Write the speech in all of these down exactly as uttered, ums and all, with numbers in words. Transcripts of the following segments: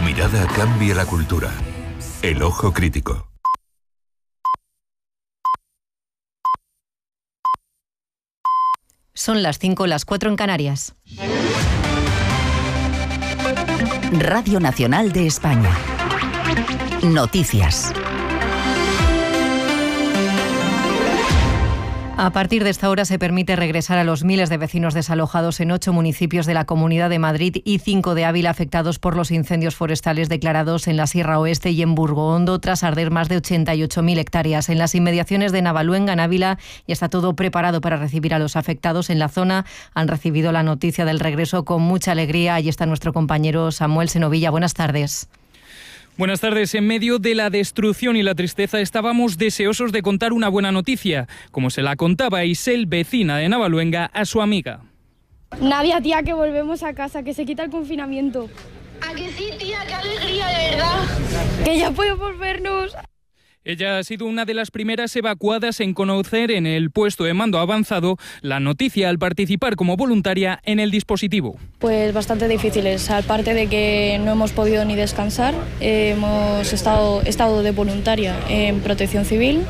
Tu mirada cambia la cultura. El ojo crítico. Son las cinco, las cuatro en Canarias. Radio Nacional de España. Noticias. A partir de esta hora se permite regresar a los miles de vecinos desalojados en ocho municipios de la Comunidad de Madrid y cinco de Ávila afectados por los incendios forestales declarados en la Sierra Oeste y en Burgoondo tras arder más de ochenta y ocho mil hectáreas. En las inmediaciones de Navaluenga, en Ávila, ya está todo preparado para recibir a los afectados. En la zona han recibido la noticia del regreso con mucha alegría. Allí está nuestro compañero Samuel Senovilla. Buenas tardes. Buenas tardes. En medio de la destrucción y la tristeza estábamos deseosos de contar una buena noticia, como se la contaba Isel, vecina de Navaluenga, a su amiga. Nadia, tía, que volvemos a casa, que se quita el confinamiento. ¿A que sí, tía? ¡Qué alegría, de verdad! Que ya podemos vernos. Ella ha sido una de las primeras evacuadas en conocer en el puesto de mando avanzado la noticia al participar como voluntaria en el dispositivo. Pues bastante difíciles, aparte de que no hemos podido ni descansar, eh, hemos estado, estado de voluntaria en Protección Civil,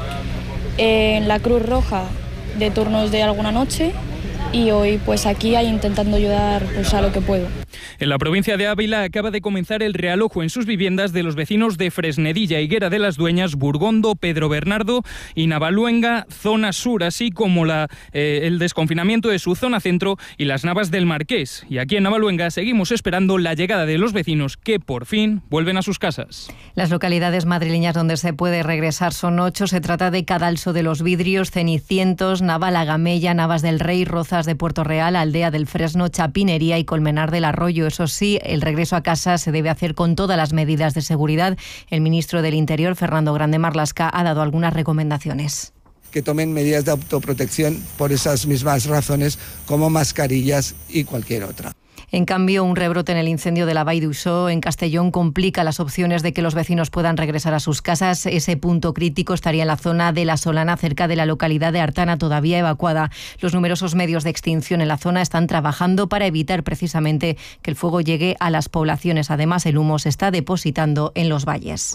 en la Cruz Roja de turnos de alguna noche y hoy pues aquí intentando ayudar pues, a lo que puedo. En la provincia de Ávila acaba de comenzar el realojo en sus viviendas de los vecinos de Fresnedilla, Higuera de las Dueñas, Burgondo, Pedro Bernardo y Navaluenga, zona sur, así como la, eh, el desconfinamiento de su zona centro y las Navas del Marqués. Y aquí en Navaluenga seguimos esperando la llegada de los vecinos que por fin vuelven a sus casas. Las localidades madrileñas donde se puede regresar son ocho. Se trata de Cadalso de los Vidrios, Cenicientos, Navalagamella, Navas del Rey, Rozas de Puerto Real, Aldea del Fresno, Chapinería y Colmenar del Arroyo. Eso sí, el regreso a casa se debe hacer con todas las medidas de seguridad. El ministro del Interior, Fernando Grande Marlaska, ha dado algunas recomendaciones. Que tomen medidas de autoprotección por esas mismas razones, como mascarillas y cualquier otra. En cambio, un rebrote en el incendio de la Vall d'Uixó en Castellón complica las opciones de que los vecinos puedan regresar a sus casas. Ese punto crítico estaría en la zona de La Solana, cerca de la localidad de Artana, todavía evacuada. Los numerosos medios de extinción en la zona están trabajando para evitar precisamente que el fuego llegue a las poblaciones. Además, el humo se está depositando en los valles.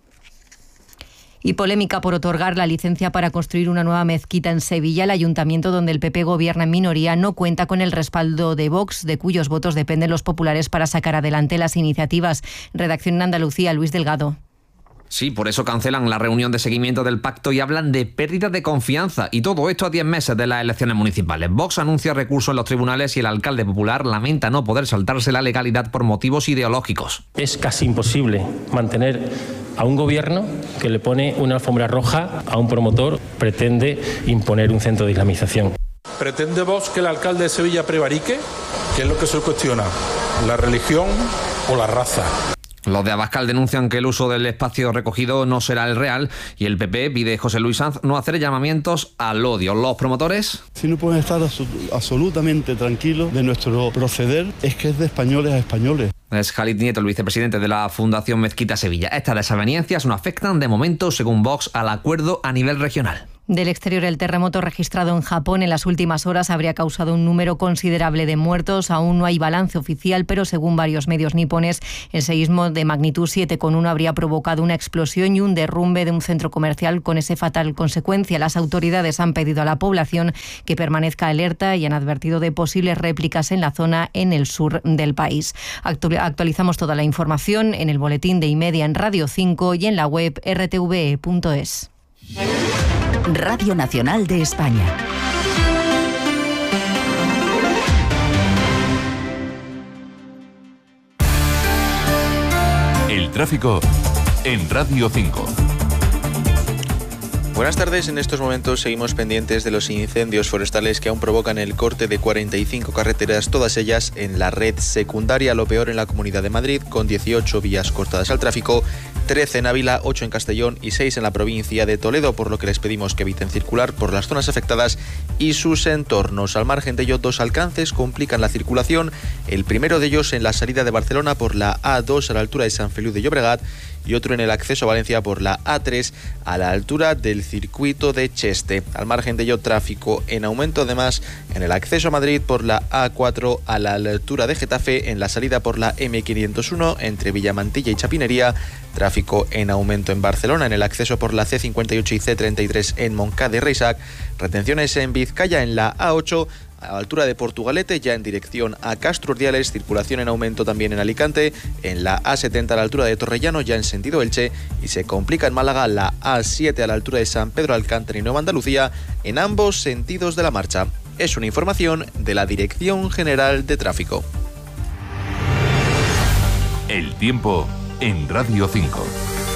Y polémica por otorgar la licencia para construir una nueva mezquita en Sevilla. El ayuntamiento, donde el P P gobierna en minoría, no cuenta con el respaldo de Vox, de cuyos votos dependen los populares para sacar adelante las iniciativas. Redacción en Andalucía, Luis Delgado. Sí, por eso cancelan la reunión de seguimiento del pacto y hablan de pérdida de confianza. Y todo esto a diez meses de las elecciones municipales. Vox anuncia recursos en los tribunales y el alcalde popular lamenta no poder saltarse la legalidad por motivos ideológicos. Es casi imposible mantener a un gobierno que le pone una alfombra roja a un promotor, pretende imponer un centro de islamización. ¿Pretende Vox que el alcalde de Sevilla prevarique? ¿Qué es lo que se cuestiona? ¿La religión o la raza? Los de Abascal denuncian que el uso del espacio recogido no será el real y el P P pide a José Luis Sanz no hacer llamamientos al odio. ¿Los promotores? Si no pueden estar absolutamente tranquilos de nuestro proceder, es que es de españoles a españoles. Es Khalid Nieto, el vicepresidente de la Fundación Mezquita Sevilla. Estas desavenencias no afectan de momento, según Vox, al acuerdo a nivel regional. Del exterior, el terremoto registrado en Japón en las últimas horas habría causado un número considerable de muertos. Aún no hay balance oficial, pero según varios medios nipones, el seísmo de magnitud siete coma uno habría provocado una explosión y un derrumbe de un centro comercial con esa fatal consecuencia. Las autoridades han pedido a la población que permanezca alerta y han advertido de posibles réplicas en la zona en el sur del país. Actualizamos toda la información en el boletín de iMedia en Radio cinco y en la web r t v e punto es. Radio Nacional de España. El tráfico en Radio cinco. Buenas tardes. En estos momentos seguimos pendientes de los incendios forestales que aún provocan el corte de cuarenta y cinco carreteras, todas ellas en la red secundaria. Lo peor en la Comunidad de Madrid, con dieciocho vías cortadas al tráfico, trece en Ávila, ocho en Castellón y seis en la provincia de Toledo, por lo que les pedimos que eviten circular por las zonas afectadas y sus entornos. Al margen de ello, dos alcances complican la circulación. El primero de ellos en la salida de Barcelona por la A dos a la altura de San Feliu de Llobregat y otro en el acceso a Valencia por la A tres a la altura del circuito de Cheste. Al margen de ello, tráfico en aumento además en el acceso a Madrid por la A cuatro a la altura de Getafe, en la salida por la eme quinientos uno entre Villamantilla y Chapinería. Tráfico en aumento en Barcelona en el acceso por la ce cincuenta y ocho y ce treinta y tres en Moncada y Reixac. Retenciones en Vizcaya en la A ocho a la altura de Portugalete, ya en dirección a Castro Urdiales. Circulación en aumento también en Alicante, en la A setenta a la altura de Torrellano, ya en sentido Elche, y se complica en Málaga la A siete a la altura de San Pedro Alcántara y Nueva Andalucía, en ambos sentidos de la marcha. Es una información de la Dirección General de Tráfico. El tiempo en Radio cinco.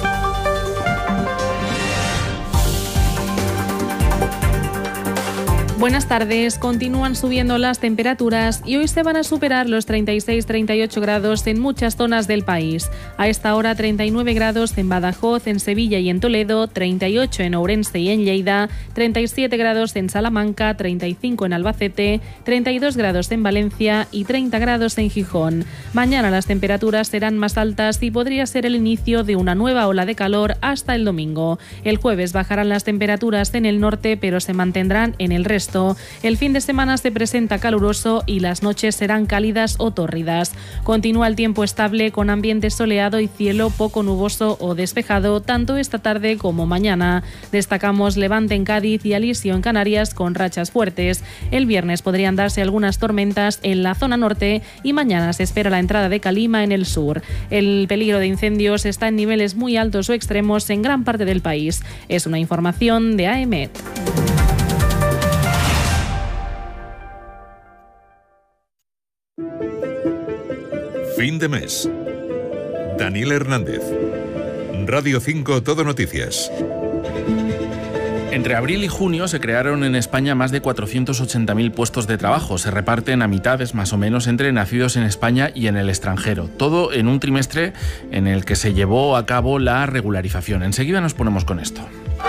Buenas tardes. Continúan subiendo las temperaturas y hoy se van a superar los treinta y seis a treinta y ocho grados en muchas zonas del país. A esta hora treinta y nueve grados en Badajoz, en Sevilla y en Toledo, treinta y ocho en Ourense y en Lleida, treinta y siete grados en Salamanca, treinta y cinco en Albacete, treinta y dos grados en Valencia y treinta grados en Gijón. Mañana las temperaturas serán más altas y podría ser el inicio de una nueva ola de calor hasta el domingo. El jueves bajarán las temperaturas en el norte, pero se mantendrán en el resto. El fin de semana se presenta caluroso y las noches serán cálidas o tórridas. Continúa el tiempo estable con ambiente soleado y cielo poco nuboso o despejado tanto esta tarde como mañana. Destacamos Levante en Cádiz y Alisio en Canarias con rachas fuertes. El viernes podrían darse algunas tormentas en la zona norte y mañana se espera la entrada de calima en el sur. El peligro de incendios está en niveles muy altos o extremos en gran parte del país. Es una información de A E M E T. Fin de mes. Daniel Hernández. Radio cinco Todo Noticias. Entre abril y junio se crearon en España más de cuatrocientos ochenta mil puestos de trabajo. Se reparten a mitades más o menos entre nacidos en España y en el extranjero. Todo en un trimestre en el que se llevó a cabo la regularización. Enseguida nos ponemos con esto.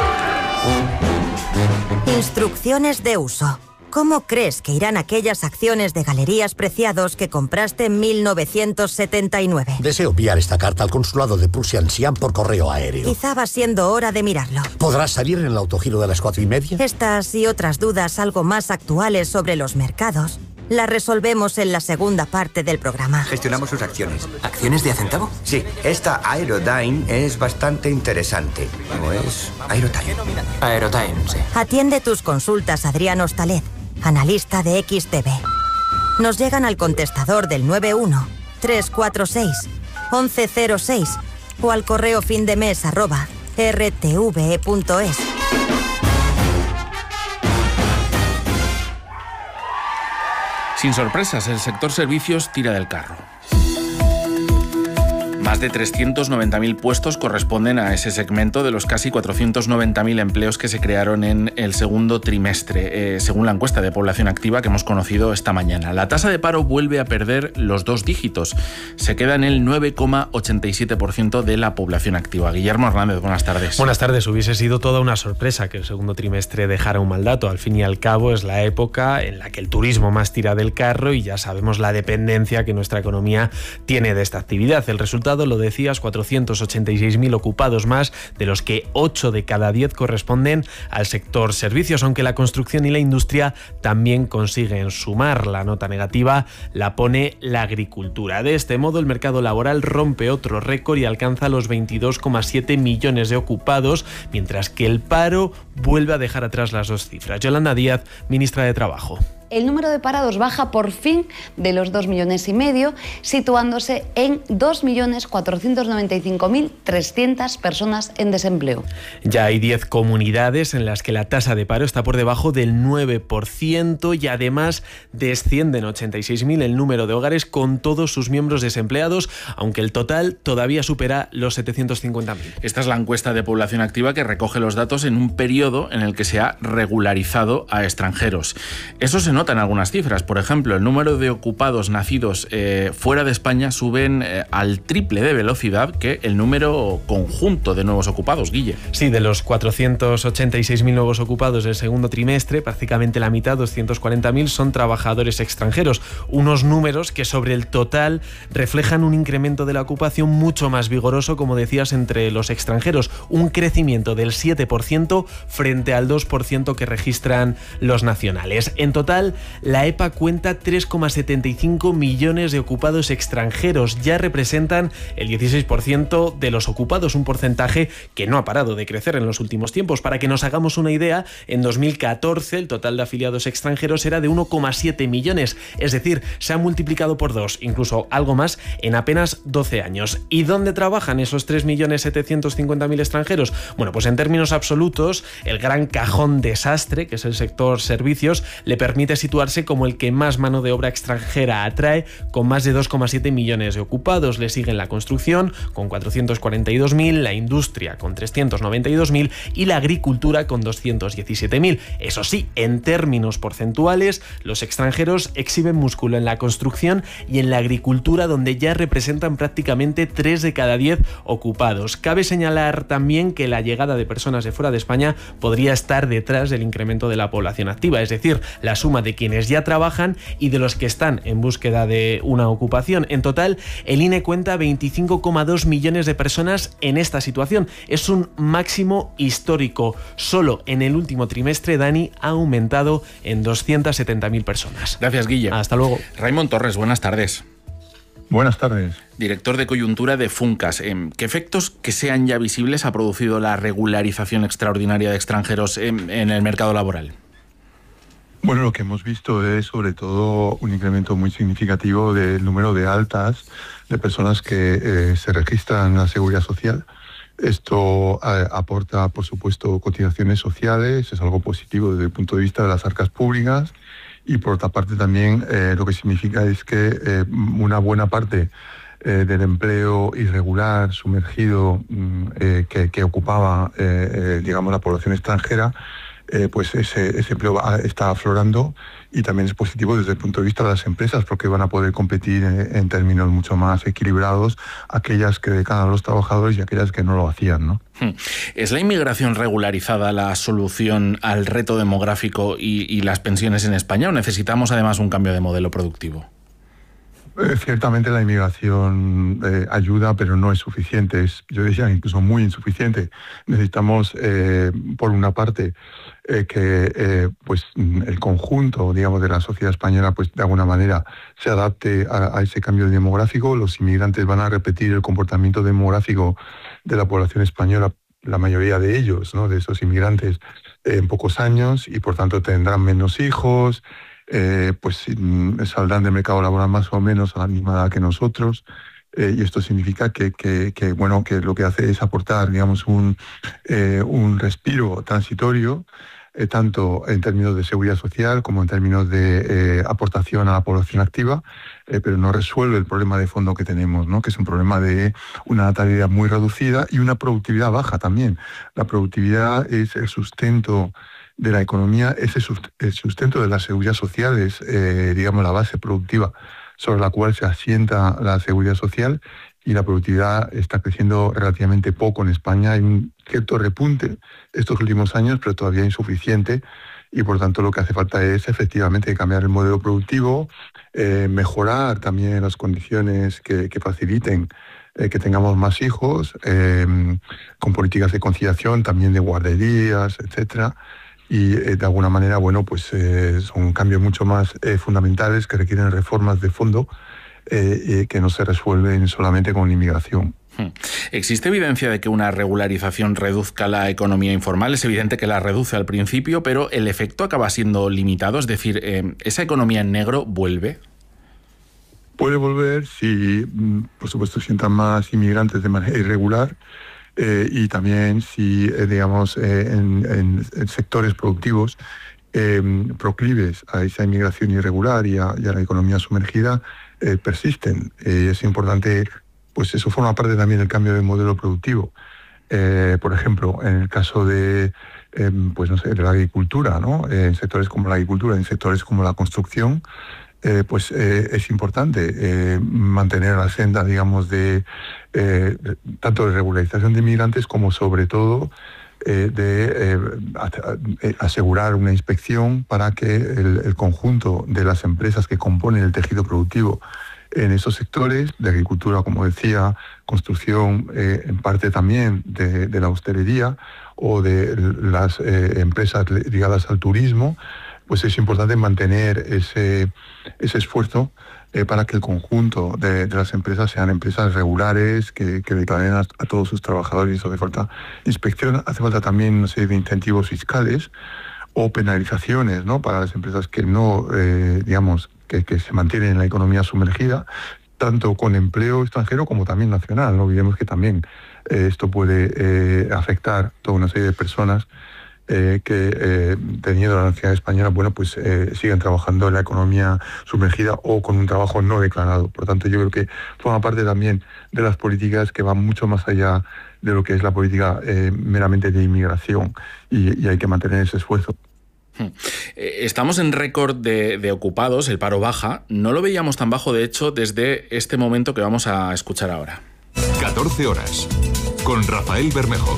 Instrucciones de uso. ¿Cómo crees que irán aquellas acciones de Galerías Preciados que compraste en mil novecientos setenta y nueve? Deseo enviar esta carta al consulado de Prusia en Xi'an por correo aéreo. Quizá va siendo hora de mirarlo. ¿Podrás salir en el autogiro de las cuatro y media? Estas y otras dudas algo más actuales sobre los mercados las resolvemos en la segunda parte del programa. Gestionamos sus acciones. ¿Acciones de a centavo? Sí, esta Aerodyne es bastante interesante. ¿O es Aerotyne? Aerotyne, sí. Atiende tus consultas, Adrián Hostalet, analista de X T V. Nos llegan al contestador del nueve uno tres cuatro seis once cero seis o al correo findemes arroba rtve punto es. Sin sorpresas, el sector servicios tira del carro. Más de trescientos noventa mil puestos corresponden a ese segmento de los casi cuatrocientos noventa mil empleos que se crearon en el segundo trimestre, eh, según la encuesta de población activa que hemos conocido esta mañana. La tasa de paro vuelve a perder los dos dígitos. Se queda en el nueve coma ochenta y siete por ciento de la población activa. Guillermo Hernández, buenas tardes. Buenas tardes. Hubiese sido toda una sorpresa que el segundo trimestre dejara un mal dato. Al fin y al cabo es la época en la que el turismo más tira del carro y ya sabemos la dependencia que nuestra economía tiene de esta actividad. El resultado, lo decías, cuatrocientos ochenta y seis mil ocupados más, de los que ocho de cada diez corresponden al sector servicios, aunque la construcción y la industria también consiguen sumar. La nota negativa la pone la agricultura. De este modo, el mercado laboral rompe otro récord y alcanza los veintidós coma siete millones de ocupados, mientras que el paro vuelve a dejar atrás las dos cifras. Yolanda Díaz, ministra de Trabajo. El número de parados baja por fin de los dos millones y medio, situándose en dos millones cuatrocientos noventa y cinco mil trescientas personas en desempleo. Ya hay diez comunidades en las que la tasa de paro está por debajo del nueve por ciento y además descienden ochenta y seis mil el número de hogares con todos sus miembros desempleados, aunque el total todavía supera los setecientos cincuenta mil. Esta es la encuesta de población activa que recoge los datos en un periodo en el que se ha regularizado a extranjeros. Eso se notan algunas cifras. Por ejemplo, el número de ocupados nacidos eh, fuera de España suben eh, al triple de velocidad que el número conjunto de nuevos ocupados, Guille. Sí, de los cuatrocientos ochenta y seis mil nuevos ocupados del segundo trimestre, prácticamente la mitad, doscientos cuarenta mil, son trabajadores extranjeros. Unos números que sobre el total reflejan un incremento de la ocupación mucho más vigoroso, como decías, entre los extranjeros. Un crecimiento del siete por ciento frente al dos por ciento que registran los nacionales. En total, la E P A cuenta tres coma setenta y cinco millones de ocupados extranjeros. Ya representan el dieciséis por ciento de los ocupados, un porcentaje que no ha parado de crecer en los últimos tiempos. Para que nos hagamos una idea, en dos mil catorce el total de afiliados extranjeros era de uno coma siete millones, es decir, se ha multiplicado por dos, incluso algo más, en apenas doce años. ¿Y dónde trabajan esos tres millones setecientos cincuenta mil extranjeros? Bueno, pues en términos absolutos, el gran cajón desastre, que es el sector servicios, le permite situarse como el que más mano de obra extranjera atrae, con más de dos coma siete millones de ocupados. Le siguen la construcción, con cuatrocientos cuarenta y dos mil, la industria, con trescientos noventa y dos mil, y la agricultura, con doscientos diecisiete mil. Eso sí, en términos porcentuales, los extranjeros exhiben músculo en la construcción y en la agricultura, donde ya representan prácticamente tres de cada diez ocupados. Cabe señalar también que la llegada de personas de fuera de España podría estar detrás del incremento de la población activa, es decir, la suma de quienes ya trabajan y de los que están en búsqueda de una ocupación. En total, el I N E cuenta veinticinco coma dos millones de personas en esta situación. Es un máximo histórico. Solo en el último trimestre, Dani, ha aumentado en doscientas setenta mil personas. Gracias, Guille. Hasta luego. Raymond Torres, buenas tardes. Buenas tardes. Director de coyuntura de Funcas. ¿Qué efectos que sean ya visibles ha producido la regularización extraordinaria de extranjeros en, en el mercado laboral? Bueno, lo que hemos visto es sobre todo un incremento muy significativo del número de altas de personas que eh, se registran en la Seguridad Social. Esto eh, aporta, por supuesto, cotizaciones sociales, es algo positivo desde el punto de vista de las arcas públicas, y por otra parte también eh, lo que significa es que eh, una buena parte eh, del empleo irregular, sumergido, eh, que, que ocupaba, eh, eh, digamos, la población extranjera, Eh, pues ese, ese empleo va, está aflorando, y también es positivo desde el punto de vista de las empresas, porque van a poder competir en, en términos mucho más equilibrados aquellas que dedican a los trabajadores y aquellas que no lo hacían, ¿no? ¿Es la inmigración regularizada la solución al reto demográfico y, y las pensiones en España, o necesitamos además un cambio de modelo productivo? Eh, ciertamente la inmigración eh, ayuda, pero no es suficiente. Es, yo decía, incluso muy insuficiente. Necesitamos, eh, por una parte, eh, que eh, pues el conjunto, digamos, de la sociedad española, pues de alguna manera se adapte a, a ese cambio demográfico. Los inmigrantes van a repetir el comportamiento demográfico de la población española, la mayoría de ellos, ¿no?, de esos inmigrantes, eh, en pocos años, y por tanto tendrán menos hijos. Eh, pues saldrán del mercado laboral más o menos a la misma edad que nosotros, eh, y esto significa que, que, que, bueno, que lo que hace es aportar, digamos, un, eh, un respiro transitorio, eh, tanto en términos de seguridad social como en términos de eh, aportación a la población activa, eh, pero no resuelve el problema de fondo que tenemos, ¿no?, que es un problema de una natalidad muy reducida y una productividad baja también. La productividad es el sustento de la economía, es el sustento de las seguridad sociales, eh, digamos, la base productiva sobre la cual se asienta la seguridad social, y la productividad está creciendo relativamente poco en España. Hay un cierto repunte estos últimos años, pero todavía insuficiente, y por tanto lo que hace falta es efectivamente cambiar el modelo productivo, eh, mejorar también las condiciones que, que faciliten eh, que tengamos más hijos, eh, con políticas de conciliación, también de guarderías, etcétera. Y eh, de alguna manera, bueno, pues eh, son cambios mucho más eh, fundamentales que requieren reformas de fondo, eh, eh, que no se resuelven solamente con la inmigración. ¿Existe evidencia de que una regularización reduzca la economía informal? Es evidente que la reduce al principio, pero el efecto acaba siendo limitado, es decir, eh, ¿esa economía en negro vuelve? Puede volver si, por supuesto, sientan más inmigrantes de manera irregular. Eh, y también si, eh, digamos, eh, en, en, en sectores productivos eh, proclives a esa inmigración irregular y a, y a la economía sumergida eh, persisten. Eh, es importante, pues eso forma parte también del cambio de modelo productivo. Eh, por ejemplo, en el caso de eh, pues no sé, de la agricultura, ¿no? Eh, en sectores como la agricultura, en sectores como la construcción, eh, pues eh, es importante eh, mantener la senda, digamos, de eh, tanto de regularización de inmigrantes como sobre todo eh, de eh, asegurar una inspección para que el, el conjunto de las empresas que componen el tejido productivo en esos sectores de agricultura, como decía, construcción, eh, en parte también de, de la hostelería o de las eh, empresas ligadas al turismo, pues es importante mantener ese, ese esfuerzo eh, para que el conjunto de, de las empresas sean empresas regulares, que, que declaren a, a todos sus trabajadores. Hace falta inspección, hace falta también una serie de incentivos fiscales o penalizaciones, ¿no?, para las empresas que no, eh, digamos, que, que se mantienen en la economía sumergida, tanto con empleo extranjero como también nacional. No olvidemos que también eh, esto puede eh, afectar toda una serie de personas eh, que, eh, teniendo la nacionalidad española, bueno, pues eh, siguen trabajando en la economía sumergida o con un trabajo no declarado. Por lo tanto, yo creo que forma parte también de las políticas que van mucho más allá de lo que es la política eh, meramente de inmigración, y, y hay que mantener ese esfuerzo. Estamos en récord de, de ocupados, el paro baja. No lo veíamos tan bajo, de hecho, desde este momento que vamos a escuchar ahora. catorce horas, con Rafael Bermejo.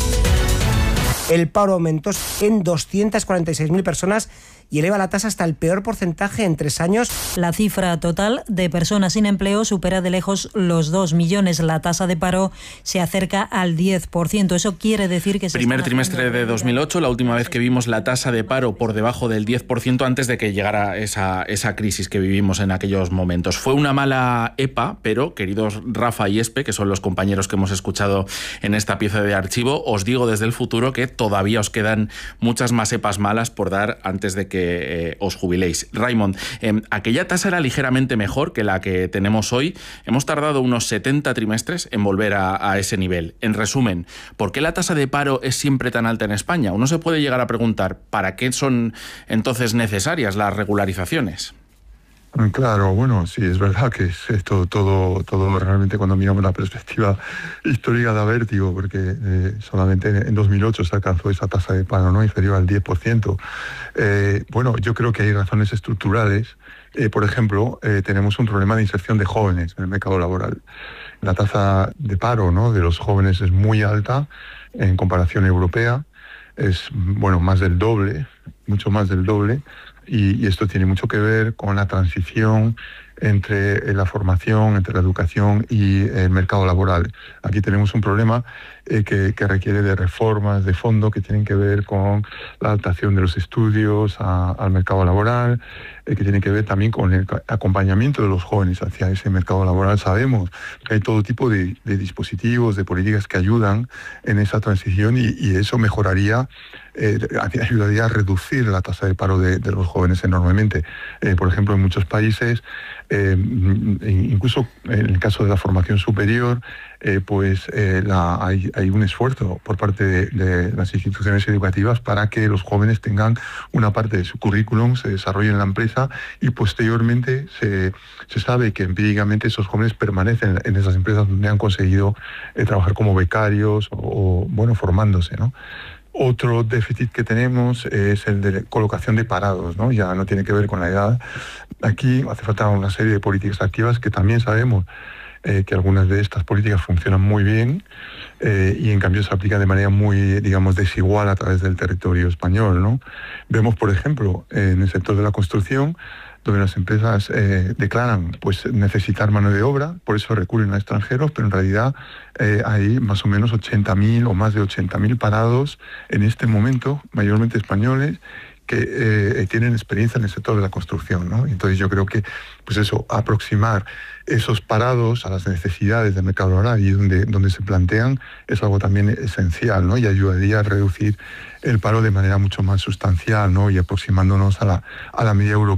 El paro aumentó en doscientas cuarenta y seis mil personas y eleva la tasa hasta el peor porcentaje en tres años. La cifra total de personas sin empleo supera de lejos los dos millones. La tasa de paro se acerca al diez por ciento. Eso quiere decir que... Se Primer trimestre de dos mil ocho, la última vez que vimos la tasa de paro por debajo del diez por ciento antes de que llegara esa, esa crisis que vivimos en aquellos momentos. Fue una mala EPA, pero, queridos Rafa y Espe, que son los compañeros que hemos escuchado en esta pieza de archivo, os digo desde el futuro que todavía os quedan muchas más EPAs malas por dar antes de que Eh, os jubiléis. Raimon, eh, aquella tasa era ligeramente mejor que la que tenemos hoy. Hemos tardado unos setenta trimestres en volver a, a ese nivel. En resumen, ¿por qué la tasa de paro es siempre tan alta en España? Uno se puede llegar a preguntar, ¿para qué son entonces necesarias las regularizaciones? Claro, bueno, sí, es verdad que es esto todo, todo realmente, cuando miramos la perspectiva histórica, da vértigo, porque eh, solamente en dos mil ocho se alcanzó esa tasa de paro, ¿no?, inferior al diez por ciento. Eh, bueno, yo creo que hay razones estructurales. Eh, por ejemplo, eh, tenemos un problema de inserción de jóvenes en el mercado laboral. La tasa de paro, ¿no?, de los jóvenes es muy alta en comparación europea. Es, bueno, más del doble, mucho más del doble. Y, y esto tiene mucho que ver con la transición entre la formación, entre la educación y el mercado laboral. Aquí tenemos un problema eh, que, que requiere de reformas de fondo que tienen que ver con la adaptación de los estudios a, al mercado laboral, eh, que tiene que ver también con el acompañamiento de los jóvenes hacia ese mercado laboral. Sabemos que hay todo tipo de, de dispositivos, de políticas que ayudan en esa transición, y, y eso mejoraría, eh, ayudaría a reducir la tasa de paro de, de los jóvenes enormemente. Eh, por ejemplo, en muchos países, Eh, incluso en el caso de la formación superior, eh, pues eh, la, hay, hay un esfuerzo por parte de, de las instituciones educativas para que los jóvenes tengan una parte de su currículum, se desarrolle en la empresa, y posteriormente se, se sabe que empíricamente esos jóvenes permanecen en esas empresas donde han conseguido eh, trabajar como becarios o, o bueno, formándose, ¿no? Otro déficit que tenemos es el de colocación de parados, ¿no? Ya no tiene que ver con la edad. Aquí hace falta una serie de políticas activas que también sabemos eh, que algunas de estas políticas funcionan muy bien eh, y en cambio se aplican de manera muy, digamos, desigual a través del territorio español, ¿no? Vemos, por ejemplo, en el sector de la construcción, donde las empresas eh, declaran pues necesitar mano de obra, por eso recurren a extranjeros, pero en realidad eh, hay más o menos ochenta mil o más de ochenta mil parados en este momento, mayormente españoles, que eh, tienen experiencia en el sector de la construcción, ¿no? Entonces yo creo que, pues eso, aproximar esos parados a las necesidades del mercado laboral y donde, donde se plantean es algo también esencial, ¿no? Y ayudaría a reducir el paro de manera mucho más sustancial, ¿no? Y aproximándonos a la, a la media europea.